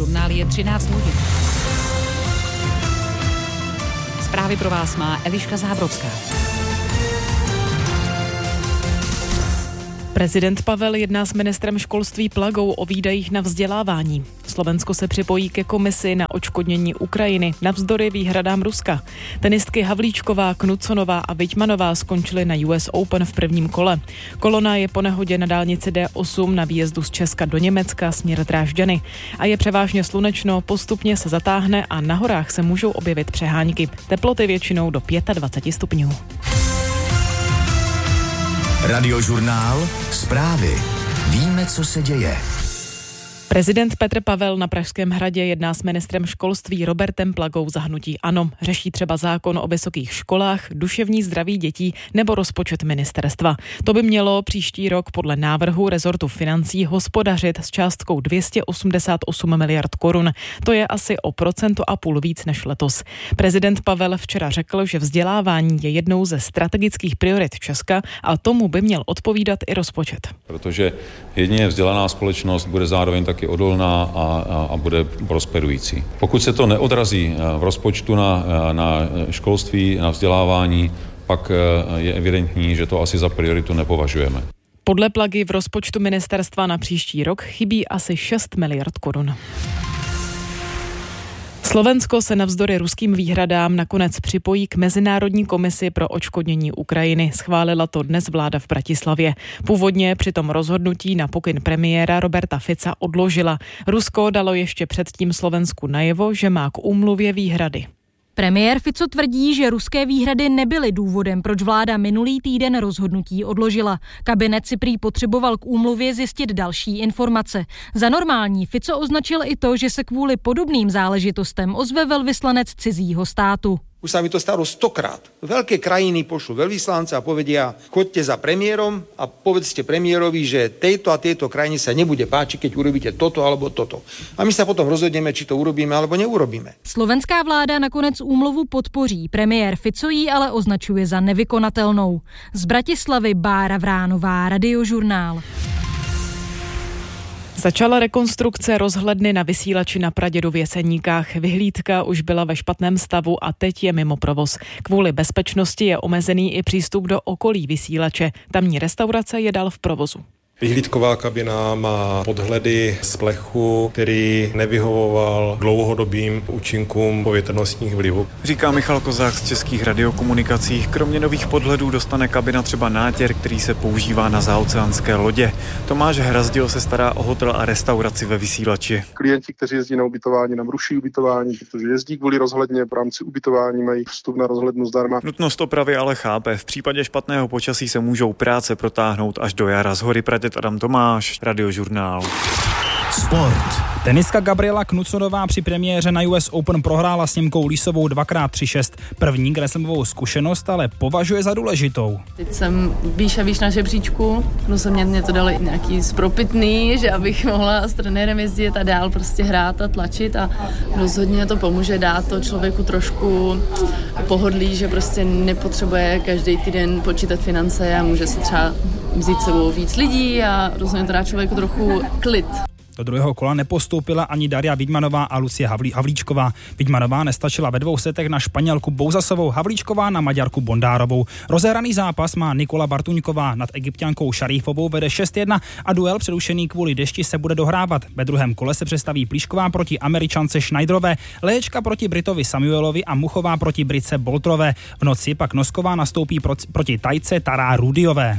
Radiožurnál je 13 hodin. Zprávy pro vás má Eliška Zábrodská. Prezident Pavel jedná s ministrem školství Plagou o výdajích na vzdělávání. Slovensko se připojí ke komisi na odškodnění Ukrajiny navzdory výhradám Ruska. Tenistky Havlíčková, Knuconová a Viťmanová skončily na US Open v prvním kole. Kolona je po nehodě na dálnici D8 na výjezdu z Česka do Německa směr Drážďany. A je převážně slunečno, postupně se zatáhne a na horách se můžou objevit přehánky. Teploty většinou do 25 stupňů. Radiožurnál, zprávy. Víme, co se děje. Prezident Petr Pavel na Pražském hradě jedná s ministrem školství Robertem Plagou za hnutí ANO. Řeší třeba zákon o vysokých školách, duševní zdraví dětí nebo rozpočet ministerstva. To by mělo příští rok podle návrhu rezortu financí hospodařit s částkou 288 miliard korun. To je asi o 1,5% víc než letos. Prezident Pavel včera řekl, že vzdělávání je jednou ze strategických priorit Česka a tomu by měl odpovídat i rozpočet. Protože jedině vzdělaná společnost bude zároveň taky odolná a bude prosperující. Pokud se to neodrazí v rozpočtu na školství, na vzdělávání, pak je evidentní, že to asi za prioritu nepovažujeme. Podle Plagy v rozpočtu ministerstva na příští rok chybí asi 6 miliard korun. Slovensko se navzdory ruským výhradám nakonec připojí k Mezinárodní komisi pro odškodnění Ukrajiny. Schválila to dnes vláda v Bratislavě. Původně při tom rozhodnutí na pokyn premiéra Roberta Fica odložila. Rusko dalo ještě předtím Slovensku najevo, že má k úmluvě výhrady. Premiér Fico tvrdí, že ruské výhrady nebyly důvodem, proč vláda minulý týden rozhodnutí odložila. Kabinet si prý potřeboval k úmluvě zjistit další informace. Za normální Fico označil i to, že se kvůli podobným záležitostem ozve velvyslanec cizího státu. Už sa mi to stalo 100krát. Veľké krajiny pošlú veľvyslanca a povedia, choďte za premiérom a povedzte premiérovi, že tejto a tejto krajine sa nebude páčiť, keď urobíte toto alebo toto. A my sa potom rozhodneme, či to urobíme alebo neurobíme. Slovenská vláda nakonec úmluvu podpoří. Premiér Fico ji ale označuje za nevykonatelnou. Z Bratislavy Bára Vránová, Radiožurnál. Začala rekonstrukce rozhledny na vysílači na Pradědu v Jeseníkách. Vyhlídka už byla ve špatném stavu a teď je mimo provoz. Kvůli bezpečnosti je omezený i přístup do okolí vysílače. Tamní restaurace je dál v provozu. Vyhlídková kabina má podhledy z plechu, který nevyhovoval dlouhodobým účinkům povětrnostních vlivů. Říká Michal Kozák z Českých radiokomunikací. Kromě nových podhledů dostane kabina třeba nátěr, který se používá na zaoceánské lodě. Tomáš Hrazdil se stará o hotel a restauraci ve vysílači. Klienti, kteří jezdí na ubytování, nám ruší ubytování, protože jezdí kvůli rozhledně, v rámci ubytování mají vstup na rozhlednu zdarma. Nutnost opravy ale chápe. V případě špatného počasí se můžou práce protáhnout až do jara. Z Hory Praděd Adam Tomáš, Radiožurnál. Sport. Tenistka Gabriela Knuconová při premiéře na US Open prohrála s Němkou Lisovou 2x3-6. První grandslamovou zkušenost ale považuje za důležitou. Teď jsem výš a výš na žebříčku, no se mě to dali nějaký spropitný, že abych mohla s trenérem jezdit a dál prostě hrát a tlačit a rozhodně to pomůže dát to člověku trošku pohodlí, že prostě nepotřebuje každý týden počítat finance a může si třeba vzít sebou víc lidí a rozhodně to dá člověku trochu klid. Do druhého kola nepostoupila ani Daria Vidmanová a Lucie Havlíčková. Vidmanová nestačila ve 2 setech na Španělku Bouzasovou, Havlíčková na Maďarku Bondárovou. Rozehraný zápas má Nikola Bartuňková, nad Egypťankou Šarífovou vede 6-1 a duel přerušený kvůli dešti se bude dohrávat. Ve druhém kole se představí Plíšková proti Američance Schneiderové, Léčka proti Britovi Samuelovi a Muchová proti Britce Boltrové. V noci pak Nosková nastoupí proti Tajce Tará Rudiové.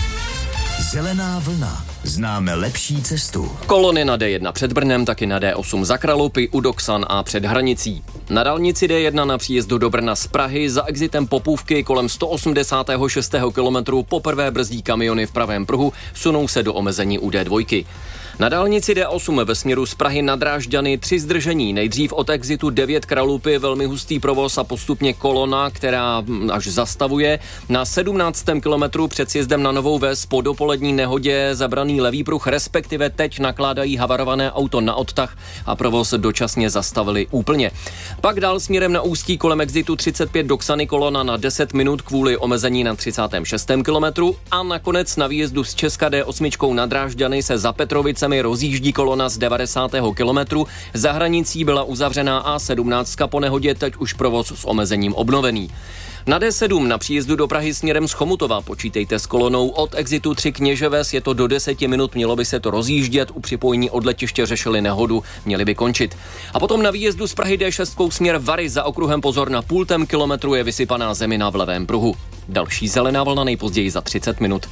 Zelená vlna. Známe lepší cestu. Kolony na D1 před Brnem, taky na D8 za Kralupy, u Doksan a před hranicí. Na dálnici D1 na příjezdu do Brna z Prahy za exitem Popůvky kolem 186. kilometru poprvé brzdí kamiony v pravém pruhu, sunou se do omezení u D2. Na dálnici D8 ve směru z Prahy na Drážďany 3 zdržení. Nejdřív od exitu 9 Kralupy, velmi hustý provoz a postupně kolona, která až zastavuje. Na 17. kilometru před sjezdem na Novou Ves po dopolední nehodě zabraný levý pruh, respektive teď nakládají havarované auto na odtah a provoz dočasně zastavili úplně. Pak dál směrem na Ústí kolem exitu 35 Doksany kolona na 10 minut kvůli omezení na 36. kilometru a nakonec na výjezdu z Česka D8 na Drážďany se za Petrovic Hranicemi rozjíždí kolona z 90. kilometru, za hranicí byla uzavřená A17, po nehodě teď už provoz s omezením obnovený. Na D7 na příjezdu do Prahy směrem z Chomutova počítejte s kolonou od exitu 3 Kněževes, je to do 10 minut, mělo by se to rozjíždět, u připojení od letiště řešili nehodu, měli by končit. A potom na výjezdu z Prahy D6 směr Vary za okruhem pozor na 0,5 kilometru je vysypaná zemina v levém pruhu. Další zelená vlna nejpozději za 30 minut.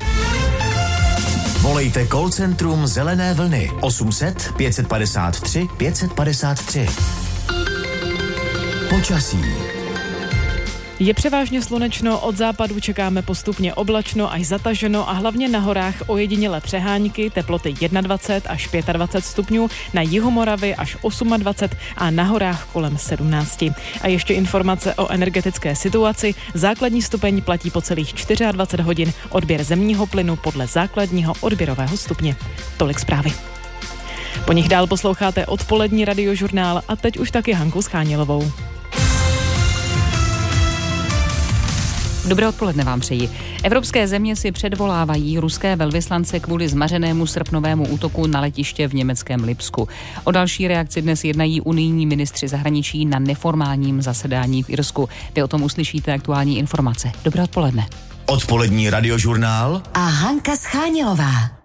Volejte call centrum Zelené vlny 800 553 553. Počasí. Je převážně slunečno, od západu čekáme postupně oblačno až zataženo a hlavně na horách ojedinělé přehánky, teploty 21 až 25 stupňů, na jihu Moravy až 28 a na horách kolem 17. A ještě informace o energetické situaci. Základní stupeň platí po celých 24 hodin, odběr zemního plynu podle základního odběrového stupně. Tolik zprávy. Po nich dál posloucháte odpolední radiožurnál a teď už taky Hanku Schánilovou. Dobré odpoledne vám přeji. Evropské země si předvolávají ruské velvyslance kvůli zmařenému srpnovému útoku na letiště v německém Lipsku. O další reakci dnes jednají unijní ministři zahraničí na neformálním zasedání v Irsku. Vy o tom uslyšíte aktuální informace. Dobré odpoledne. Odpolední radiožurnál a Hanka Schánilová.